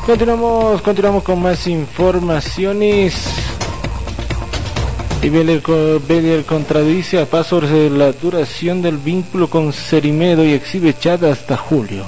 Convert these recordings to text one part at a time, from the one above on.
Continuamos con más informaciones. Y Beller contradice a Paz sobre la duración del vínculo con Cerimedo y exhibe chat hasta julio.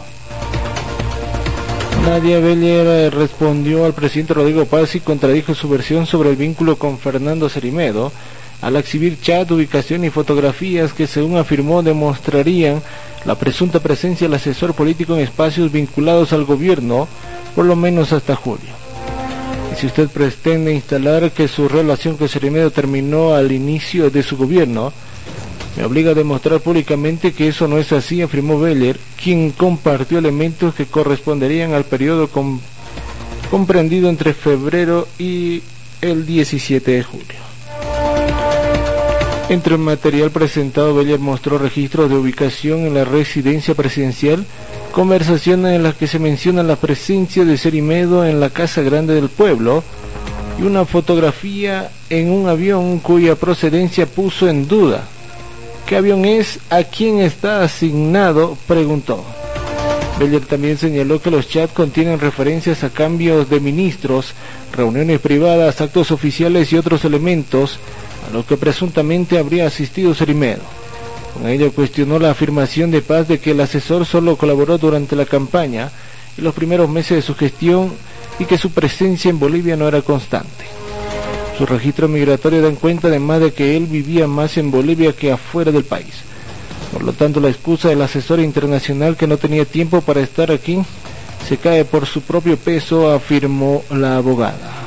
Nadia Beller respondió al presidente Rodrigo Paz y contradijo su versión sobre el vínculo con Fernando Cerimedo al exhibir chat, ubicación y fotografías que, según afirmó, demostrarían la presunta presencia del asesor político en espacios vinculados al gobierno, por lo menos hasta julio. Y si usted pretende instalar que su relación con Cerimedo terminó al inicio de su gobierno, me obliga a demostrar públicamente que eso no es así, afirmó Beller, quien compartió elementos que corresponderían al periodo comprendido entre febrero y el 17 de julio. Entre el material presentado, Beller mostró registros de ubicación en la residencia presidencial, conversaciones en las que se menciona la presencia de Cerimedo en la Casa Grande del Pueblo y una fotografía en un avión cuya procedencia puso en duda. ¿Qué avión es? ¿A quién está asignado?, preguntó. Beller también señaló que los chats contienen referencias a cambios de ministros, reuniones privadas, actos oficiales y otros elementos a lo que presuntamente habría asistido Cerimedo. Con ello cuestionó la afirmación de Paz de que el asesor solo colaboró durante la campaña y los primeros meses de su gestión y que su presencia en Bolivia no era constante. Su registro migratorio dan cuenta además de que él vivía más en Bolivia que afuera del país. Por lo tanto, la excusa del asesor internacional que no tenía tiempo para estar aquí se cae por su propio peso, afirmó la abogada.